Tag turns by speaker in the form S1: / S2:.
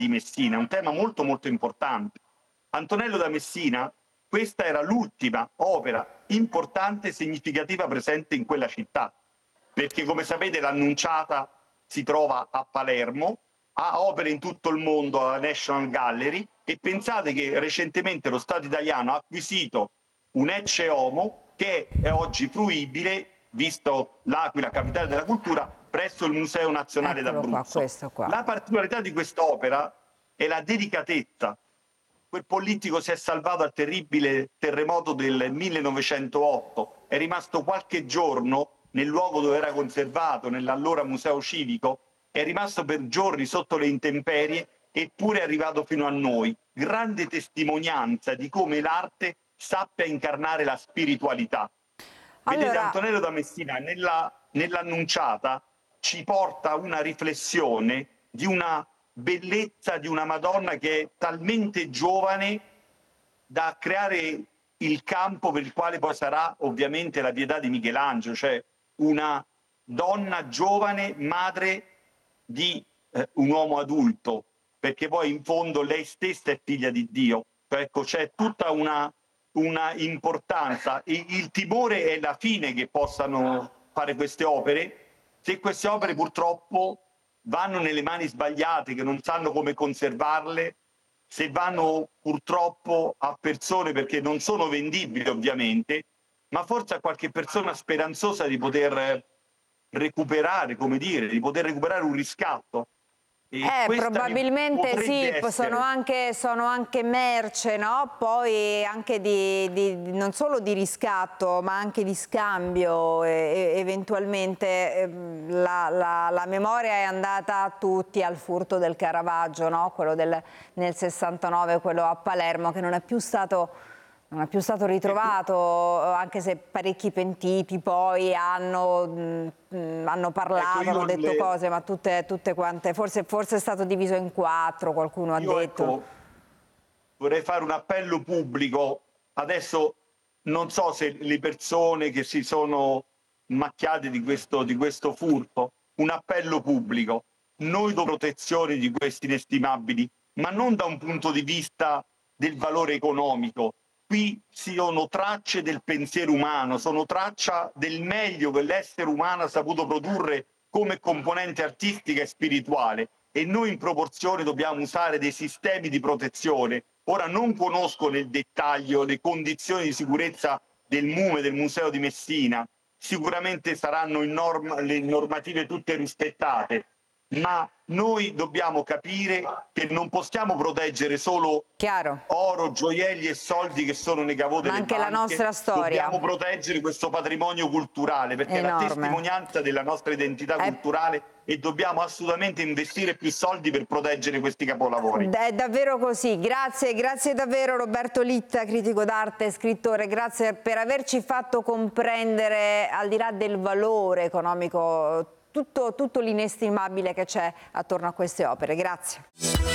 S1: di Messina, un tema molto molto importante. Antonello da Messina, questa era l'ultima opera importante e significativa presente in quella città, perché come sapete l'Annunciata si trova a Palermo, ha opere in tutto il mondo alla National Gallery, e pensate che recentemente lo Stato italiano ha acquisito un Ecce Homo che è oggi fruibile, visto l'Aquila capitale della cultura, presso il Museo Nazionale
S2: Eccolo qua,
S1: d'Abruzzo.
S2: questo qua.
S1: La particolarità di quest'opera è la delicatezza. Quel politico si è salvato al terribile terremoto del 1908, è rimasto qualche giorno nel luogo dove era conservato, nell'allora Museo Civico, è rimasto per giorni sotto le intemperie, eppure è arrivato fino a noi. Grande testimonianza di come l'arte sappia incarnare la spiritualità. Vedete,
S2: Allora,
S1: Antonello da Messina nell'Annunciata ci porta una riflessione di una bellezza di una Madonna che è talmente giovane da creare il campo per il quale poi sarà ovviamente la pietà di Michelangelo, cioè una donna giovane, madre di un uomo adulto, perché poi in fondo lei stessa è figlia di Dio. Ecco, c'è tutta una importanza. Il timore è la fine che possano fare queste opere, se queste opere purtroppo vanno nelle mani sbagliate, che non sanno come conservarle, se vanno purtroppo a persone, perché non sono vendibili ovviamente, ma forse a qualche persona speranzosa di poter recuperare, come dire, di poter recuperare un riscatto. E questa
S2: probabilmente sì,
S1: potrebbe
S2: sono anche merce, no? Poi anche non solo di riscatto, ma anche di scambio. Eventualmente la memoria è andata a tutti al furto del Caravaggio, no? Quello nel 69, quello a Palermo, che non è più stato ritrovato, anche se parecchi pentiti poi hanno parlato, hanno detto cose, ma tutte quante, forse è stato diviso in 4, qualcuno ha detto.
S1: Ecco, vorrei fare un appello pubblico. Adesso non so se le persone che si sono macchiate di questo furto, un appello pubblico. Noi do protezione di questi inestimabili, ma non da un punto di vista del valore economico. Qui sono tracce del pensiero umano, sono traccia del meglio che l'essere umano ha saputo produrre come componente artistica e spirituale, e noi in proporzione dobbiamo usare dei sistemi di protezione. Ora non conosco nel dettaglio le condizioni di sicurezza del MUME, del Museo di Messina, sicuramente saranno le normative tutte rispettate, ma noi dobbiamo capire che non possiamo proteggere solo oro, gioielli e soldi che sono nei caveau delle banche.
S2: Ma anche la nostra storia.
S1: Dobbiamo proteggere questo patrimonio culturale, perché è la testimonianza della nostra identità culturale, e dobbiamo assolutamente investire più soldi per proteggere questi capolavori.
S2: È davvero così. Grazie davvero Roberto Litta, critico d'arte, scrittore, grazie per averci fatto comprendere, al di là del valore economico, tutto l'inestimabile che c'è attorno a queste opere. Grazie.